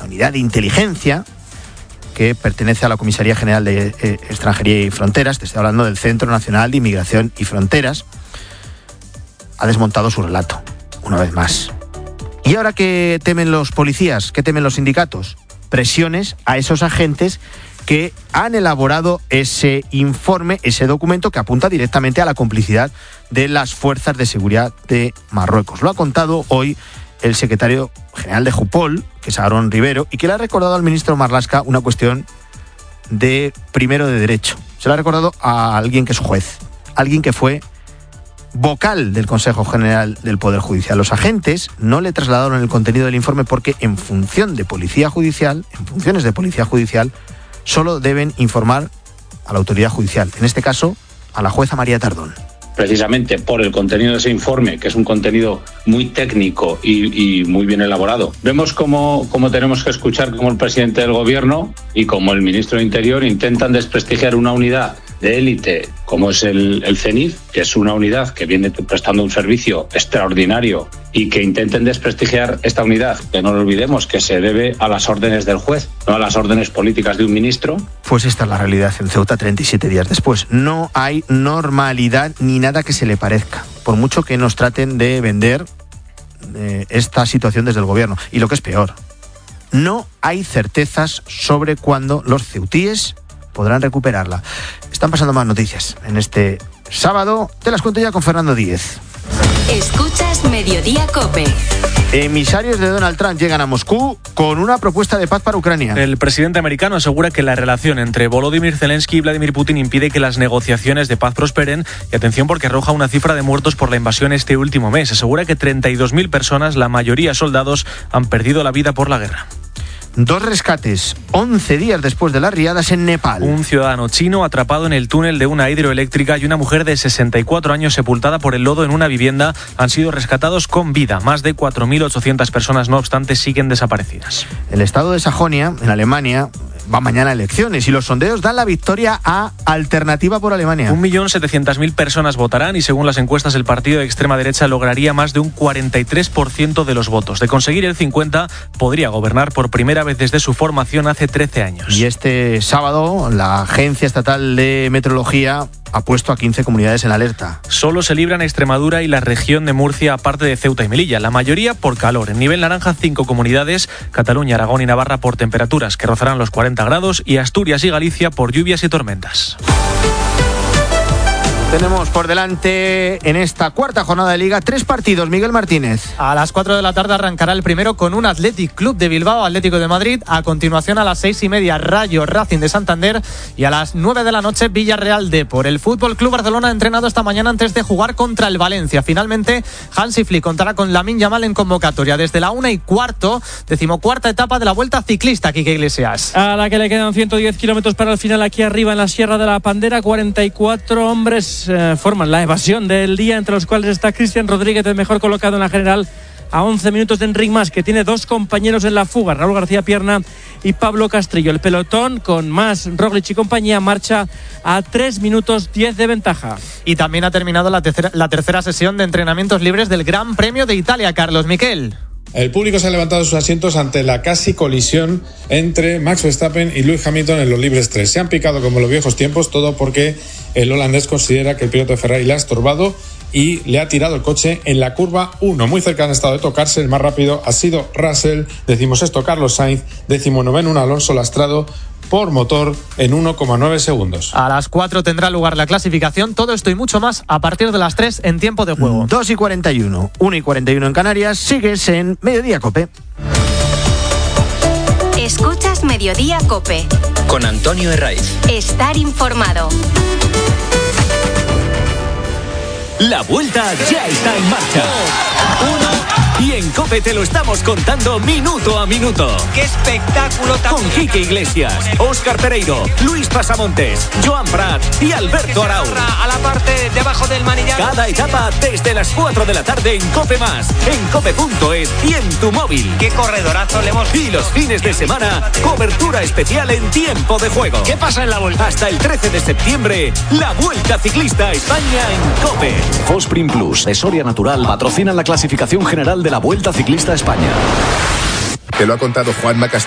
unidad de inteligencia que pertenece a la Comisaría General de Extranjería y Fronteras, te estoy hablando del Centro Nacional de Inmigración y Fronteras, ha desmontado su relato, una vez más. ¿Y ahora qué temen los policías? ¿Qué temen los sindicatos? Presiones a esos agentes que han elaborado ese informe, ese documento que apunta directamente a la complicidad de las fuerzas de seguridad de Marruecos. Lo ha contado hoy el secretario general de Jupol, que es Aarón Rivero, y que le ha recordado al ministro Marlaska una cuestión de primero de derecho. Se lo ha recordado a alguien que es juez, alguien que fue vocal del Consejo General del Poder Judicial. Los agentes no le trasladaron el contenido del informe porque en funciones de policía judicial, solo deben informar a la autoridad judicial, en este caso a la jueza María Tardón. Precisamente por el contenido de ese informe, que es un contenido muy técnico y muy bien elaborado. Vemos cómo tenemos que escuchar cómo el presidente del gobierno y como el ministro de Interior intentan desprestigiar una unidad de élite como es el CENIF, que es una unidad que viene prestando un servicio extraordinario, y que intenten desprestigiar esta unidad, que no lo olvidemos, que se debe a las órdenes del juez, no a las órdenes políticas de un ministro. Pues esta es la realidad en Ceuta 37 días después. No hay normalidad ni nada que se le parezca, por mucho que nos traten de vender esta situación desde el gobierno. Y lo que es peor, no hay certezas sobre cuándo los ceutíes podrán recuperarla. Están pasando más noticias en este sábado. Te las cuento ya con Fernando Díez. Escuchas Mediodía COPE. Emisarios de Donald Trump llegan a Moscú con una propuesta de paz para Ucrania. El presidente americano asegura que la relación entre Volodymyr Zelensky y Vladimir Putin impide que las negociaciones de paz prosperen. Y atención, porque arroja una cifra de muertos por la invasión este último mes. Asegura que 32.000 personas, la mayoría soldados, han perdido la vida por la guerra. 2 rescates, 11 días después de las riadas en Nepal. Un ciudadano chino atrapado en el túnel de una hidroeléctrica y una mujer de 64 años sepultada por el lodo en una vivienda han sido rescatados con vida. Más de 4.800 personas, no obstante, siguen desaparecidas. El estado de Sajonia, en Alemania, va mañana a elecciones y los sondeos dan la victoria a Alternativa por Alemania. 1.700.000 personas votarán y según las encuestas el partido de extrema derecha lograría más de un 43% de los votos. De conseguir el 50%, podría gobernar por primera vez desde su formación hace 13 años. Y este sábado la Agencia Estatal de Meteorología ha puesto a 15 comunidades en alerta. Solo se libran Extremadura y la región de Murcia, aparte de Ceuta y Melilla. La mayoría por calor. En nivel naranja, 5 comunidades: Cataluña, Aragón y Navarra por temperaturas que rozarán los 40 grados y Asturias y Galicia por lluvias y tormentas. Tenemos por delante en esta cuarta jornada de Liga 3 partidos. Miguel Martínez. A las 4 de la tarde arrancará el primero con un Athletic Club de Bilbao, Atlético de Madrid. A continuación, a las 6:30, Rayo Racing de Santander. Y a las 9 de la noche, Villarreal Depor. El Fútbol Club Barcelona ha entrenado esta mañana antes de jugar contra el Valencia. Finalmente, Hansi Flick contará con Lamine Yamal en convocatoria desde la 1:15, 14ª etapa de la Vuelta Ciclista, Quique Iglesias. A la que le quedan 110 kilómetros para el final aquí arriba en la Sierra de la Pandera. 44 hombres forman la evasión del día, entre los cuales está Cristian Rodríguez, el mejor colocado en la general, a 11 minutos de Enric Mas, que tiene 2 compañeros en la fuga, Raúl García Pierna y Pablo Castrillo. El pelotón, con Mas, Roglic y compañía, marcha a 3 minutos 10 de ventaja. Y también ha terminado la tercera sesión de entrenamientos libres del Gran Premio de Italia, Carlos Miquel. El público se ha levantado de sus asientos ante la casi colisión entre Max Verstappen y Lewis Hamilton en los libres 3. Se han picado como en los viejos tiempos, todo porque el holandés considera que el piloto de Ferrari le ha estorbado y le ha tirado el coche en la curva 1. Muy cerca han estado de tocarse. El más rápido ha sido Russell, 16º Carlos Sainz, 19º Alonso Lastrado, por motor en 1,9 segundos. A las 4 tendrá lugar la clasificación. Todo esto y mucho más a partir de las 3 en tiempo de juego. 2:41, 1:41 en Canarias. Sigues en Mediodía COPE. Escuchas Mediodía COPE. Con Antonio Herraiz. Estar informado. La Vuelta ya está en marcha. Y en COPE te lo estamos contando minuto a minuto. ¡Qué espectáculo tan! Con Quique Iglesias, Óscar Pereiro, Luis Pasamontes, Joan Prat y Alberto Arau. A la parte debajo del manillar. Cada etapa desde las 4 de la tarde en COPE+, en cope.es y en tu móvil. ¡Qué corredorazo le hemos! Y los fines de semana, cobertura especial en tiempo de juego. ¿Qué pasa en la Vuelta? Hasta el 13 de septiembre, la Vuelta Ciclista a España en COPE. Fosprin Plus de Soria Natural patrocinan la clasificación general de la Vuelta Ciclista a España. Te lo ha contado Juanma Castillo.